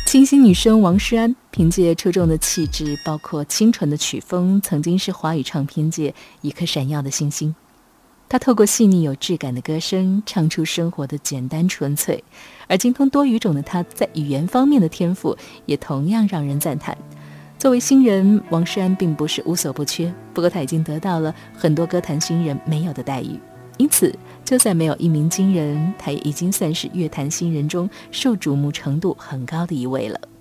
清新女声王诗安凭借出众的气质，包括清纯的曲风，曾经是华语唱片界一颗闪耀的星星。她透过细腻有质感的歌声，唱出生活的简单纯粹，而精通多语种的她，在语言方面的天赋也同样让人赞叹。作为新人，王诗安并不是无所不缺，不过她已经得到了很多歌坛新人没有的待遇。因此，就算没有一鸣惊人，她也已经算是乐坛新人中受瞩目程度很高的一位了。